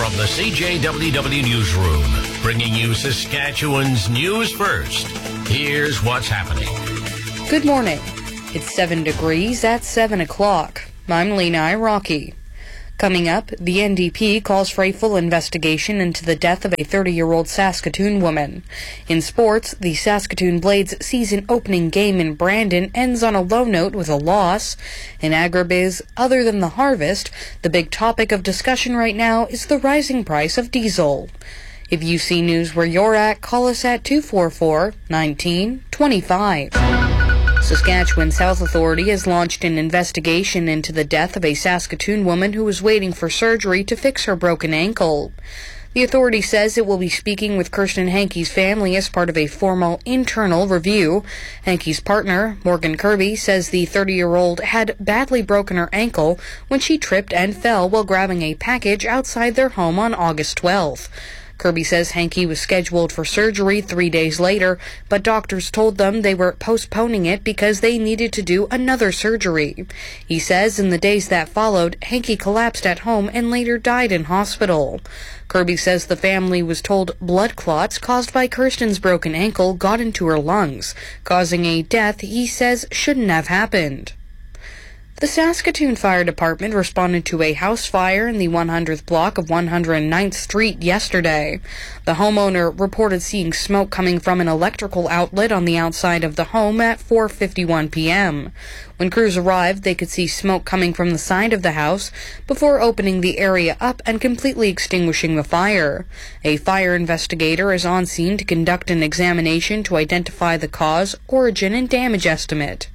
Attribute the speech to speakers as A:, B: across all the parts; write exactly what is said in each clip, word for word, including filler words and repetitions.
A: From the C J W W Newsroom, bringing you Saskatchewan's news first. Here's what's happening.
B: Good morning. It's seven degrees at seven o'clock. I'm Lena Rocky. Coming up, the N D P calls for a full investigation into the death of a thirty-year-old Saskatoon woman. In sports, the Saskatoon Blades season opening game in Brandon ends on a low note with a loss. In agribiz, other than the harvest, the big topic of discussion right now is the rising price of diesel. If you see news where you're at, call us at two four four, one nine two five. Saskatchewan's Health Authority has launched an investigation into the death of a Saskatoon woman who was waiting for surgery to fix her broken ankle. The authority says it will be speaking with Kirsten Hankey's family as part of a formal internal review. Hankey's partner, Morgan Kirby, says the thirty-year-old had badly broken her ankle when she tripped and fell while grabbing a package outside their home on August twelfth. Kirby says Hankey was scheduled for surgery three days later, but doctors told them they were postponing it because they needed to do another surgery. He says in the days that followed, Hankey collapsed at home and later died in hospital. Kirby says the family was told blood clots caused by Kirsten's broken ankle got into her lungs, causing a death he says shouldn't have happened. The Saskatoon Fire Department responded to a house fire in the one hundredth block of one hundred ninth Street yesterday. The homeowner reported seeing smoke coming from an electrical outlet on the outside of the home at four fifty-one p.m. When crews arrived, they could see smoke coming from the side of the house before opening the area up and completely extinguishing the fire. A fire investigator is on scene to conduct an examination to identify the cause, origin, and damage estimate.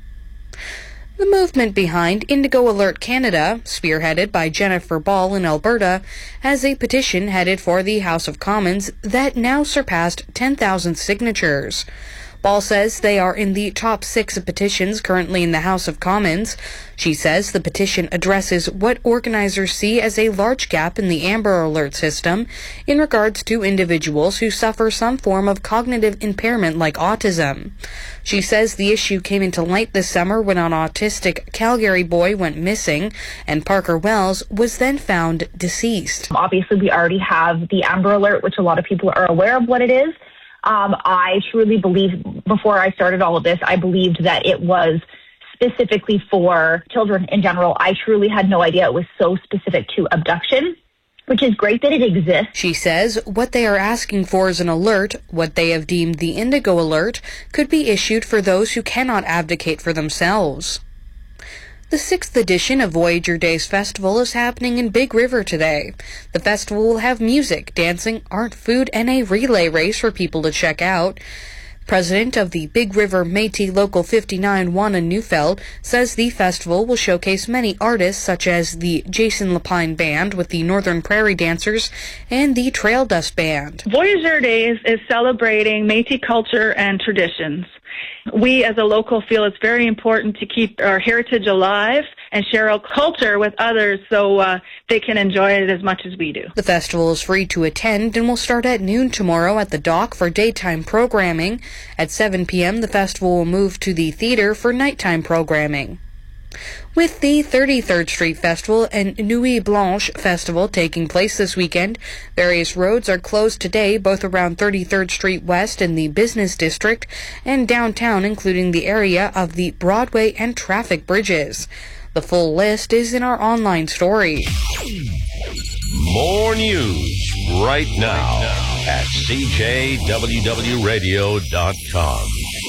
B: The movement behind Indigo Alert Canada, spearheaded by Jennifer Ball in Alberta, has a petition headed for the House of Commons that now surpassed ten thousand signatures. Ball says they are in the top six of petitions currently in the House of Commons. She says the petition addresses what organizers see as a large gap in the Amber Alert system in regards to individuals who suffer some form of cognitive impairment like autism. She says the issue came into light this summer when an autistic Calgary boy went missing and Parker Wells was then found deceased.
C: Obviously, we already have the Amber Alert, which a lot of people are aware of what it is. Um, I truly believe, before I started all of this, I believed that it was specifically for children in general. I truly had no idea it was so specific to abduction, which is great that it exists.
B: She says what they are asking for is an alert. What they have deemed the Indigo Alert could be issued for those who cannot advocate for themselves. The sixth edition of Voyager Days Festival is happening in Big River today. The festival will have music, dancing, art, food, and a relay race for people to check out. President of the Big River Métis Local fifty-nine, Juana Neufeld, says the festival will showcase many artists such as the Jason Lapine Band with the Northern Prairie Dancers and the Trail Dust Band.
D: Voyager Days is celebrating Métis culture and traditions. We as a local feel it's very important to keep our heritage alive and share our culture with others so uh, they can enjoy it as much as we do.
B: The festival is free to attend and will start at noon tomorrow at the dock for daytime programming. At seven p.m. the festival will move to the theater for nighttime programming. With the thirty-third Street Festival and Nuit Blanche Festival taking place this weekend, various roads are closed today, both around thirty-third Street West in the Business District and downtown, including the area of the Broadway and traffic bridges. The full list is in our online story.
A: More news right now at C J W W radio dot com.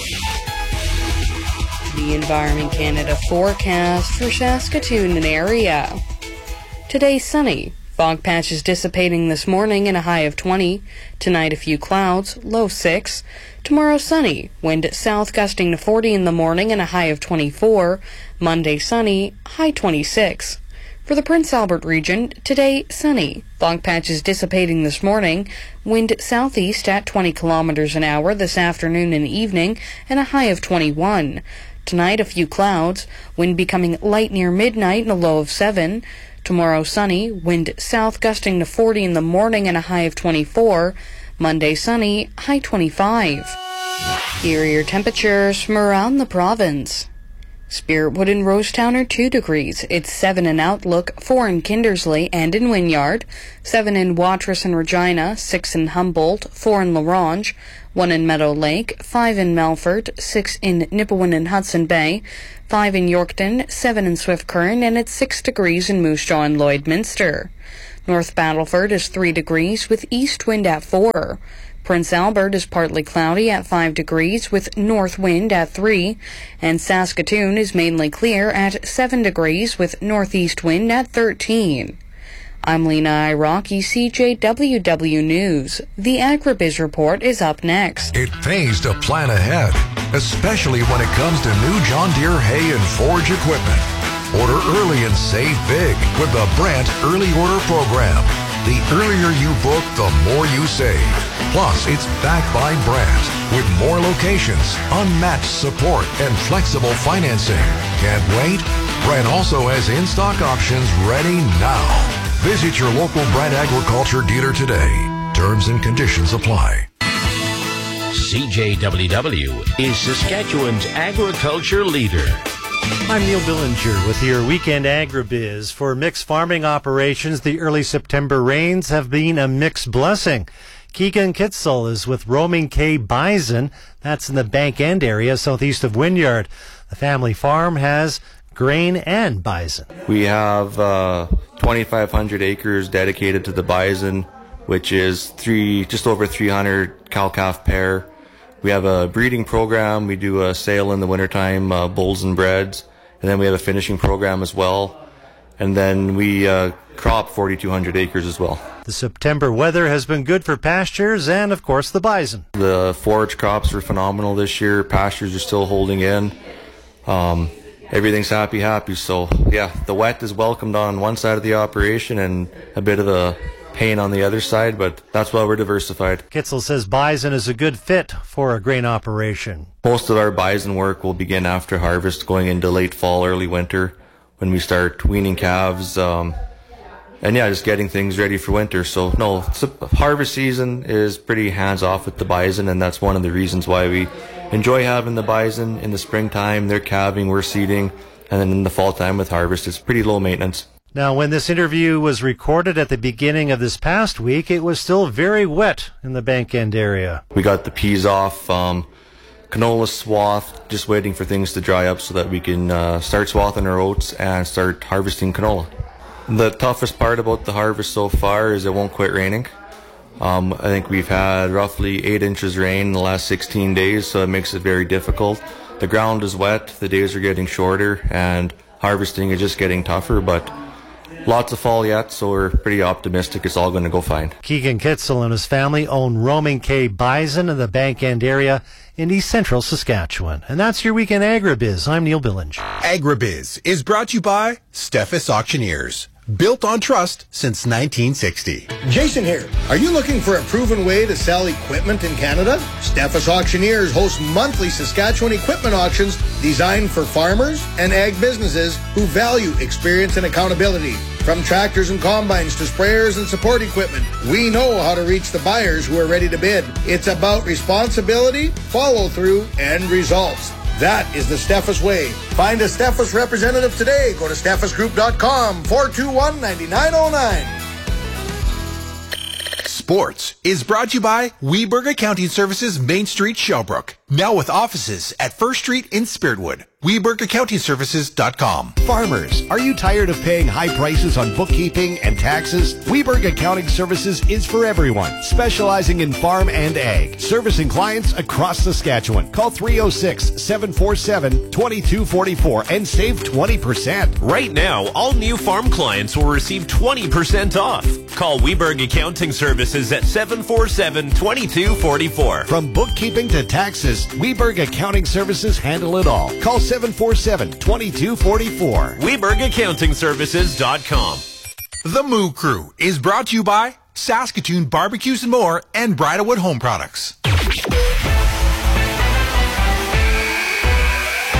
B: The Environment Canada forecast for Saskatoon and area. Today sunny. Fog patches dissipating this morning and a high of twenty. Tonight a few clouds, low six. Tomorrow sunny. Wind south gusting to forty in the morning and a high of twenty-four. Monday sunny, high twenty-six. For the Prince Albert region, today sunny. Fog patches dissipating this morning. Wind southeast at twenty kilometers an hour this afternoon and evening and a high of twenty-one. Tonight, a few clouds, wind becoming light near midnight and a low of seven. Tomorrow, sunny, wind south gusting to forty in the morning and a high of twenty-four. Monday, sunny, high twenty-five. Here are your temperatures from around the province. Spiritwood and Rosetown are two degrees. It's seven in Outlook, four in Kindersley and in Wynyard, seven in Watrous and Regina, six in Humboldt, four in La Ronge, one in Meadow Lake, five in Melfort, six in Nipawin and Hudson Bay, five in Yorkton, seven in Swift Current, and it's six degrees in Moose Jaw and Lloydminster. North Battleford is three degrees with east wind at four. Prince Albert is partly cloudy at five degrees with north wind at three, and Saskatoon is mainly clear at seven degrees with northeast wind at thirteen. I'm Lena Iraqi, C J W W News. The Agribiz Report is up next.
E: It pays to plan ahead, especially when it comes to new John Deere hay and forage equipment. Order early and save big with the Brandt Early Order Program. The earlier you book, the more you save. Plus, it's backed by Brandt with more locations, unmatched support, and flexible financing. Can't wait? Brandt also has in-stock options ready now. Visit your local Brandt Agriculture dealer today. Terms and conditions apply.
A: C J W W is Saskatchewan's agriculture leader.
F: I'm Neil Billinger with your Weekend Agribiz. For mixed farming operations, the early September rains have been a mixed blessing. Keegan Kitzel is with Roaming K Bison. That's in the Bank End area, southeast of Wynyard. The family farm has grain and bison.
G: We have uh, twenty-five hundred acres dedicated to the bison, which is three, just over three hundred cow-calf pair. We have a breeding program. We do a sale in the wintertime, uh, bulls and breds. And then we have a finishing program as well. And then we uh, crop forty-two hundred acres as well.
F: The September weather has been good for pastures and, of course, the bison.
G: The forage crops are phenomenal this year. Pastures are still holding in. Um, everything's happy, happy. So, yeah, the wet is welcomed on one side of the operation and a bit of a pain on the other side, but that's why we're diversified.
F: Kitzel says bison is a good fit for a grain operation.
G: Most of our bison work will begin after harvest, going into late fall, early winter, when we start weaning calves, um, and yeah, just getting things ready for winter. So no, harvest season is pretty hands-off with the bison, and that's one of the reasons why we enjoy having the bison in the springtime. They're calving, we're seeding, and then in the fall time with harvest, it's pretty low maintenance.
F: Now, when this interview was recorded at the beginning of this past week, it was still very wet in the Bank End area.
G: We got the peas off, um, canola swath, just waiting for things to dry up so that we can uh, start swathing our oats and start harvesting canola. The toughest part about the harvest so far is it won't quit raining. Um, I think we've had roughly eight inches rain in the last sixteen days, so it makes it very difficult. The ground is wet, the days are getting shorter, and harvesting is just getting tougher, but lots of fall yet, so we're pretty optimistic it's all going to go fine.
F: Keegan Kitzel and his family own Roaming K Bison in the Bank End area in East Central Saskatchewan. And that's your Weekend Agribiz. I'm Neil Billinger.
H: Agribiz is brought to you by Steffes Auctioneers. Built on trust since nineteen sixty.
I: Jason here. Are you looking for a proven way to sell equipment in Canada? Steffes Auctioneers hosts monthly Saskatchewan equipment auctions designed for farmers and ag businesses who value experience and accountability. From tractors and combines to sprayers and support equipment, we know how to reach the buyers who are ready to bid. It's about responsibility, follow-through, and results. That is the Steffes way. Find a Steffes representative today. Go to steffes group dot com, four two one, nine nine zero nine.
H: Sports is brought to you by Weberg Accounting Services, Main Street, Shelbrook. Now with offices at First Street in Spiritwood. Weberg Accounting Services dot com.
J: Farmers, are you tired of paying high prices on bookkeeping and taxes? Weberg Accounting Services is for everyone, specializing in farm and ag, servicing clients across Saskatchewan. Call three oh six, seven four seven, two two four four and save twenty percent.
K: Right now, all new farm clients will receive twenty percent off. Call Weberg Accounting Services at seven four seven, two two four four.
J: From bookkeeping to taxes, Weberg Accounting Services handle it all. Call seven four seven, two two four four.
K: Weberg Accounting Services dot com.
H: The Moo Crew is brought to you by Saskatoon Barbecues and More and Bridalwood Home Products.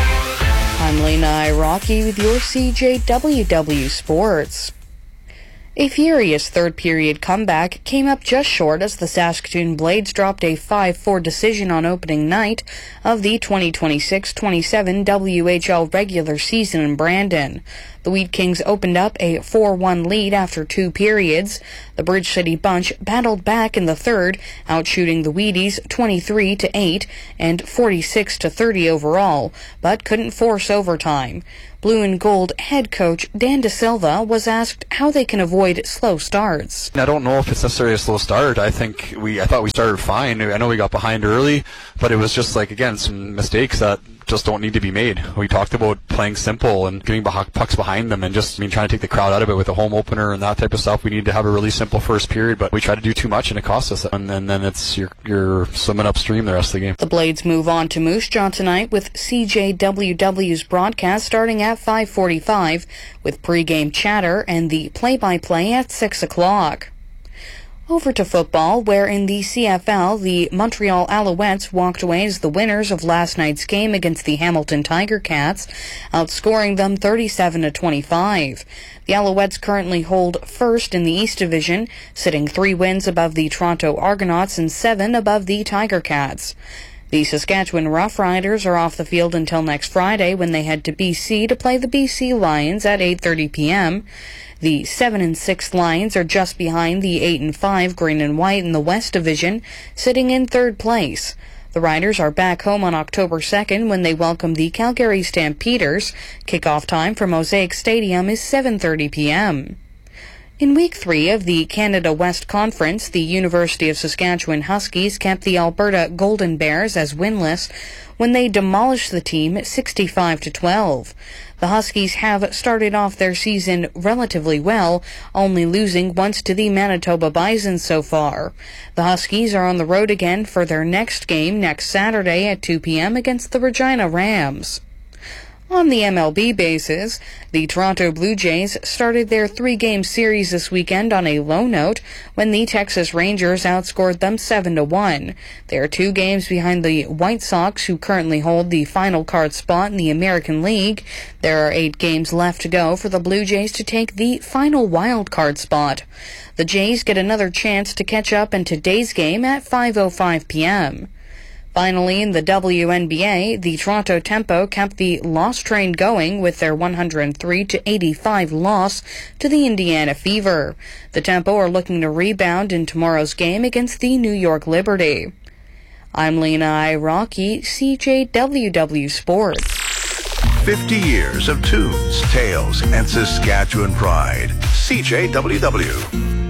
B: I'm Lena Iraqi with your C J W W Sports. A furious third-period comeback came up just short as the Saskatoon Blades dropped a five four decision on opening night of the twenty twenty-six twenty-seven W H L regular season in Brandon. The Wheat Kings opened up a four one lead after two periods. The Bridge City Bunch battled back in the third, outshooting the Wheaties twenty-three to eight and forty-six to thirty overall, but couldn't force overtime. Blue and Gold head coach Dan De Silva was asked how they can avoid slow starts.
L: I don't know if it's necessarily a slow start. I think we, I thought we started fine. I know we got behind early, but it was just like, again, some mistakes that just don't need to be made. We talked about playing simple and getting pucks behind them and just, I mean, trying to take the crowd out of it with a home opener and that type of stuff. We need to have a really simple first period, but we tried to do too much and it cost us. And then, then it's you're, you're swimming upstream the rest of the game.
B: The Blades move on to Moose Jaw tonight with C J W W's broadcast starting at five forty-five with pregame chatter and the play-by-play at six o'clock. Over to football, where in the C F L, the Montreal Alouettes walked away as the winners of last night's game against the Hamilton Tiger Cats, outscoring them thirty-seven to twenty-five. The Alouettes currently hold first in the East Division, sitting three wins above the Toronto Argonauts and seven above the Tiger Cats. The Saskatchewan Roughriders are off the field until next Friday when they head to B C to play the B C Lions at eight thirty p.m. The seven and six Lions are just behind the eight and five Green and White in the West Division, sitting in third place. The Riders are back home on October second when they welcome the Calgary Stampeders. Kickoff time for Mosaic Stadium is seven thirty p.m. In Week three of the Canada West Conference, the University of Saskatchewan Huskies kept the Alberta Golden Bears as winless when they demolished the team sixty-five to twelve. The Huskies have started off their season relatively well, only losing once to the Manitoba Bison so far. The Huskies are on the road again for their next game next Saturday at two p.m. against the Regina Rams. On the M L B basis, the Toronto Blue Jays started their three-game series this weekend on a low note when the Texas Rangers outscored them seven to one. They are two games behind the White Sox, who currently hold the final card spot in the American League. There are eight games left to go for the Blue Jays to take the final wild card spot. The Jays get another chance to catch up in today's game at five oh five p.m. Finally, in the W N B A, the Toronto Tempo kept the loss train going with their one oh three to eighty-five loss to the Indiana Fever. The Tempo are looking to rebound in tomorrow's game against the New York Liberty. I'm Lena Rocky, C J W W Sports.
M: fifty years of tunes, tales, and Saskatchewan pride. C J W W.